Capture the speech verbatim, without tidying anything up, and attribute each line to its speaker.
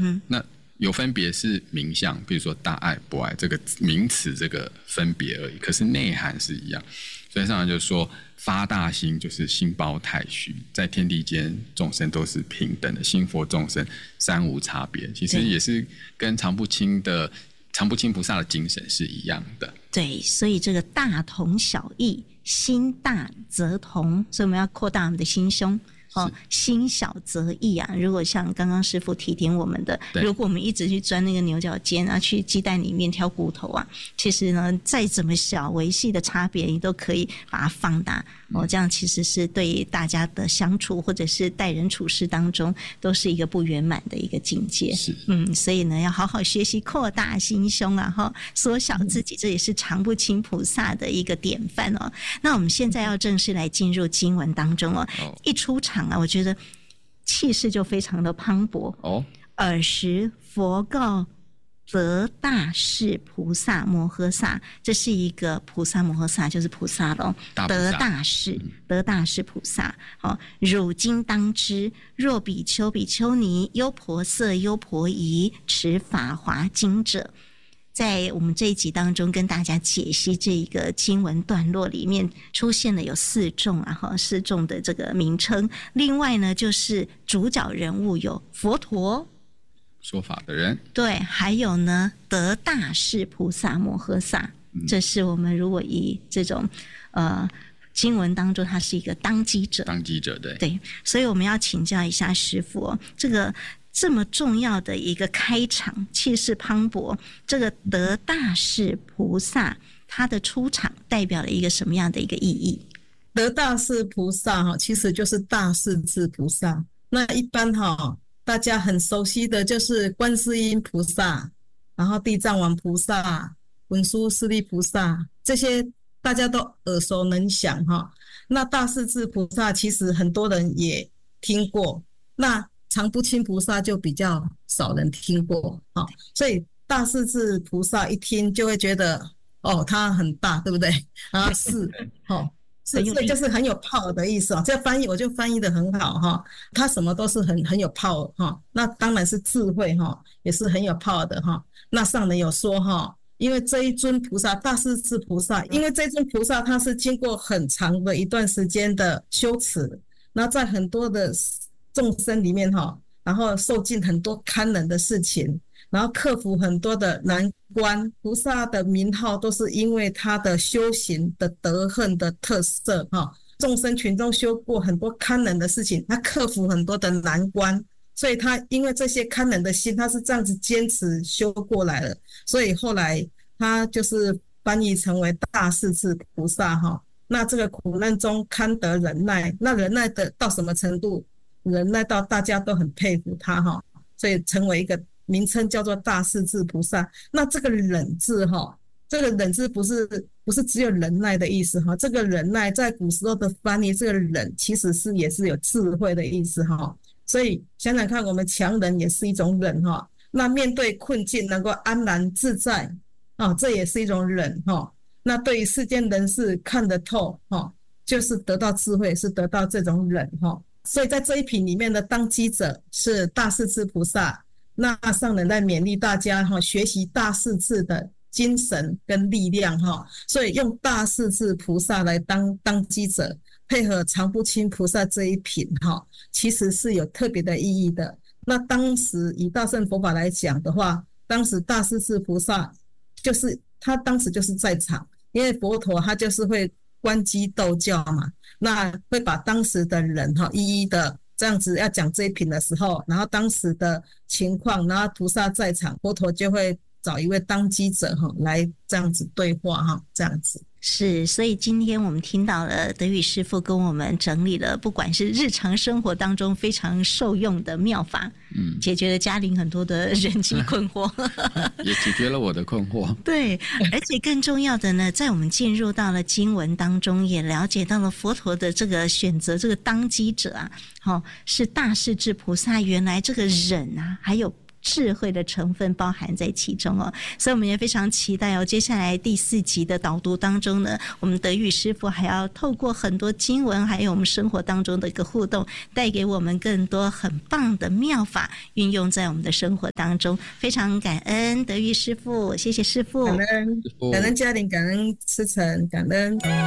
Speaker 1: 嗯，
Speaker 2: 那有分别是名相，比如说大爱不爱这个名词这个分别而已，可是内涵是一样。所以上来就说发大心就是心包太虚，在天地间众生都是平等的，心佛众生三无差别，其实也是跟常不轻的常不轻菩萨的精神是一样的。
Speaker 1: 对，所以这个大同小异，心大则同，所以我们要扩大我们的心胸。哦，心小则易啊！如果像刚刚师父提点我们的，如果我们一直去钻那个牛角尖啊，去鸡蛋里面挑骨头啊，其实呢，再怎么小微细的差别，你都可以把它放大。哦，这样其实是对大家的相处或者是待人处事当中，都是一个不圆满的一个境界。
Speaker 2: 是，
Speaker 1: 嗯，所以呢，要好好学习扩大心胸啊，哈，缩小自己，这也是常不轻菩萨的一个典范哦。那我们现在要正式来进入经文当中哦，一出场啊，我觉得气势就非常的磅礴
Speaker 2: 哦。
Speaker 1: 尔时佛告得大士菩萨摩诃萨，这是一个菩萨摩诃萨，就是菩萨咯，得大士，得大士菩萨。好，汝今当知，若比丘、比丘尼、优婆塞、优婆夷持法华经者。在我们这一集当中跟大家解析这一个经文段落里面出现了有四众啊哈，四众的这个名称。另外呢，就是主角人物有佛陀
Speaker 2: 说法的人，对，
Speaker 1: 还有呢得大士菩萨摩诃萨。这是我们如果以这种呃经文当中，它是一个当机者，
Speaker 2: 当机者对
Speaker 1: 对，所以我们要请教一下师父哦，这个。这么重要的一个开场，气势磅礴，这个得大士菩萨他的出场代表了一个什么样的一个意义？
Speaker 3: 得大士菩萨其实就是大势至菩萨。那一般大家很熟悉的就是观世音菩萨，然后地藏王菩萨、文殊师利菩萨，这些大家都耳熟能详。那大势至菩萨其实很多人也听过，那常不轻菩萨就比较少人听过，哦，所以大势至菩萨一听就会觉得哦，他很大，对不对？啊，是，哦，是，所以就是很有 power 的意思哦。这翻译我就翻译得很好哈，哦，他什么都是很很有 power 哈，哦。那当然是智慧哈，哦，也是很有 power 的哈，哦。那上人有说哈，哦，因为这一尊菩萨大势至菩萨，因为这尊菩萨他是经过很长的一段时间的修持，那在很多的众生里面哈，然后受尽很多堪忍的事情，然后克服很多的难关。菩萨的名号都是因为他的修行的德行的特色哈，众生群中修过很多堪忍的事情，他克服很多的难关，所以他因为这些堪忍的心，他是这样子坚持修过来了，所以后来他就是翻译成为大势至菩萨哈。那这个苦难中堪得忍耐，那忍耐的到什么程度？忍耐到大家都很佩服他哈，所以成为一个名称叫做大势至菩萨。那这个忍字哈，这个忍字不是不是只有忍耐的意思哈，这个忍耐在古时候的翻译，这个忍其实是也是有智慧的意思哈。所以想想看，我们强忍也是一种忍哈，那面对困境能够安然自在啊，这也是一种忍哈。那对于世间人事看得透哈，就是得到智慧，是得到这种忍哈。所以在这一品里面的当机者是大势至菩萨，那上人在勉励大家学习大势至的精神跟力量，所以用大势至菩萨来当当机者，配合常不轻菩萨这一品，其实是有特别的意义的。那当时以大乘佛法来讲的话，当时大势至菩萨就是他当时就是在场，因为佛陀他就是会观机逗教嘛，那会把当时的人一一的这样子要讲这一品的时候，然后当时的情况，然后菩萨在场，佛陀就会找一位当机者来这样子对话，这样子。
Speaker 1: 是，所以今天我们听到了德语师父跟我们整理了不管是日常生活当中非常受用的妙法，嗯，解决了嘉玲很多的人际困惑
Speaker 2: 也解决了我的困惑。
Speaker 1: 对，而且更重要的呢，在我们进入到了经文当中，也了解到了佛陀的这个选择这个当机者啊，哦，是大势至菩萨，原来这个忍啊还有智慧的成分包含在其中哦，所以我们也非常期待哦。接下来第四集的导读当中呢，我们德语师傅还要透过很多经文，还有我们生活当中的一个互动，带给我们更多很棒的妙法，运用在我们的生活当中。非常感恩德语师傅，谢谢师傅，
Speaker 3: 感恩感恩嘉玲，感恩思成，感恩。